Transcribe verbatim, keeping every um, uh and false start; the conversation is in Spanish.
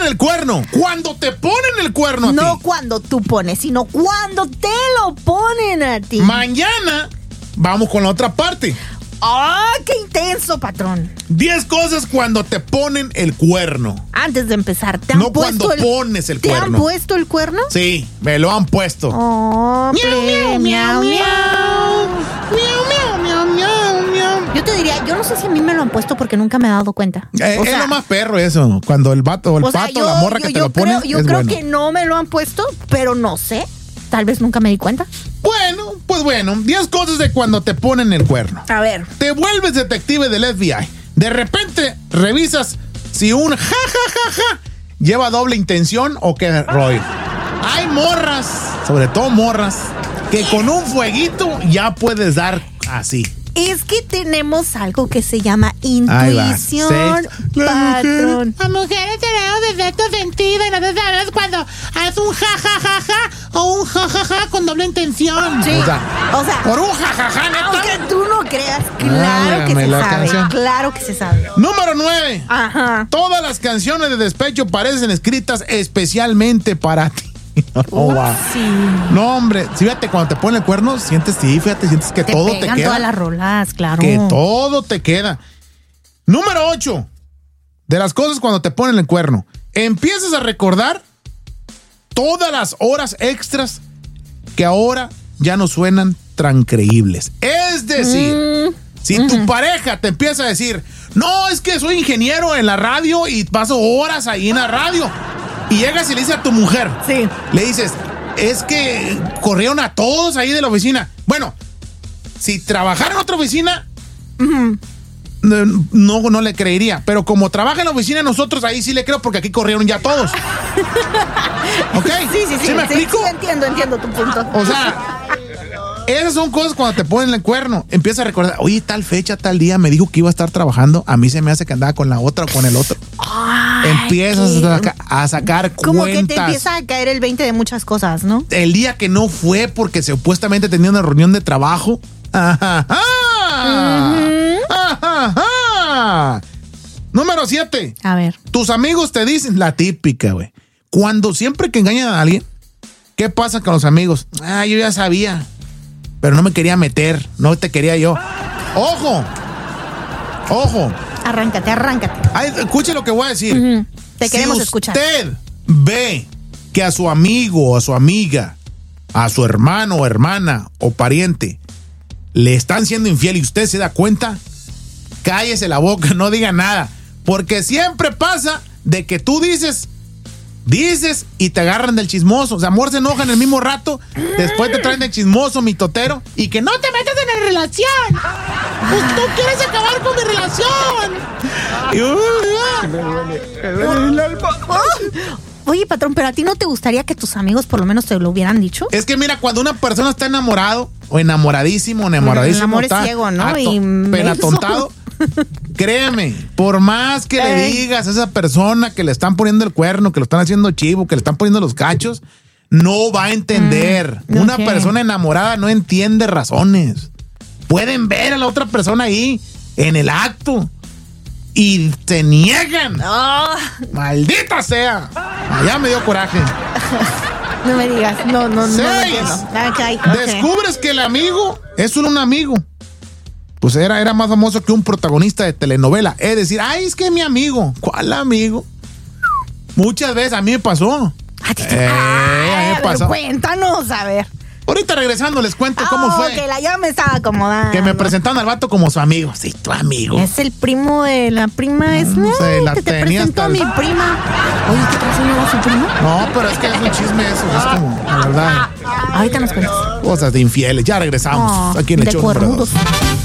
ponen el cuerno. Cuando te ponen el cuerno a ti. No cuando tú pones, sino cuando te lo ponen a ti. Mañana vamos con la otra parte. ¡Ah, oh, qué intenso, patrón! diez cosas cuando te ponen el cuerno. Antes de empezar, ¿te han no puesto cuando el, pones el ¿te cuerno? ¿Te han puesto el cuerno? Sí, me lo han puesto. Oh, miau, miau, miau, miau. Miau, miau, miau, miau. Yo te diría, yo no sé si a mí me lo han puesto porque nunca me he dado cuenta. Eh, o es sea, lo más perro eso. Cuando el vato o el o sea, pato yo, o la morra yo, que yo te lo creo, ponen. Yo es creo bueno. que no me lo han puesto, pero no sé. Tal vez nunca me di cuenta. Bueno, pues bueno, diez cosas de cuando te ponen el cuerno. A ver. Te vuelves detective del F B I. De repente revisas si un ja, ja, ja, ja lleva doble intención o qué rollo. Hay morras, sobre todo morras, que con un fueguito ya puedes dar así. Es que tenemos algo que se llama intuición, patrón. Las mujeres tenemos de sexto sentido y nosotros sabemos cuando haces un ja, ja, ja, ja o un ja, ja, ja con doble intención. Sí, o sea, o sea por un ja, ja, ja, ¿neta? aunque tú no creas, claro que se sabe, canción. claro que se sabe. Número nueve. Ajá. Todas las canciones de despecho parecen escritas especialmente para ti. Oh, wow. Sí. No, hombre, fíjate, cuando te ponen el cuerno, sientes, sí, fíjate, sientes que te todo te pegan queda. todas las rolas, claro. Que todo te queda. Número ocho. De las cosas cuando te ponen el cuerno. Empiezas a recordar todas las horas extras que ahora ya no suenan tan creíbles. Es decir, mm. si uh-huh. tu pareja te empieza a decir, no, es que soy ingeniero en la radio y paso horas ahí en la radio. Y llegas y le dices a tu mujer, sí. le dices, es que corrieron a todos ahí de la oficina. Bueno, si trabajara en otra oficina, uh-huh. no, no, no le creería. Pero como trabaja en la oficina, nosotros ahí sí le creo porque aquí corrieron ya todos. ¿Ok? Sí, sí, sí. ¿Sí me sí, explico? Sí, entiendo, entiendo tu punto. O sea, esas son cosas cuando te ponen el cuerno. Empiezas a recordar, oye, tal fecha, tal día me dijo que iba a estar trabajando. A mí se me hace que andaba con la otra o con el otro. Ay, empiezas a, saca, a sacar como cuentas. Como que te empieza a caer el veinte de muchas cosas, ¿no? El día que no fue porque supuestamente tenía una reunión de trabajo. Ajá, ajá, uh-huh. ajá, ajá. Número siete. A ver. Tus amigos te dicen la típica, güey. Cuando siempre que engañan a alguien, ¿qué pasa con los amigos? Ah, yo ya sabía, pero no me quería meter, no te quería yo. ¡Ojo! ¡Ojo! Arráncate, arráncate. Ay, escuche lo que voy a decir. Uh-huh. Te si queremos escuchar. Si usted ve que a su amigo o a su amiga, a su hermano o hermana o pariente le están siendo infiel y usted se da cuenta, cállese la boca, no diga nada. Porque siempre pasa de que tú dices... Dices y te agarran del chismoso. O sea, amor se enoja en el mismo rato. Después te traen del chismoso, mitotero. Y que no te metas en la relación. Pues tú quieres acabar con mi relación. Oye, patrón, pero a ti no te gustaría que tus amigos por lo menos te lo hubieran dicho. Es que mira, cuando una persona está enamorado o enamoradísimo, enamoradísimo, el amor está es ciego, ¿no? ato- Y penatontado. Créeme, por más que le digas a esa persona que le están poniendo el cuerno, que lo están haciendo chivo, que le están poniendo los cachos, no va a entender. Mm, Una okay. persona enamorada no entiende razones. Pueden ver a la otra persona ahí en el acto y se niegan. Oh. ¡Maldita sea! Allá me dio coraje. No me digas, no, no, no. Seis. No okay, okay. Descubres que el amigo es solo un amigo. Pues era, era más famoso que un protagonista de telenovela. Es decir, ay, es que es mi amigo. ¿Cuál amigo? Muchas veces a mí me pasó. ¿A ti te... eh, ay, a mí me pasó. Cuéntanos, a ver. Ahorita regresando les cuento oh, cómo fue. Que la ya me estaba acomodando. Que me presentaron al vato como su amigo. Sí, tu amigo. Es el primo de la prima. Es no sé, la que te presentó a mi prima. Oye, ¿qué pasó? ¿No era su primo? No, pero es que es un chisme eso. Es como, la verdad. Ahorita nos cuentas. Cosas de infieles. Ya regresamos. Oh, aquí en el de show. cuernudos.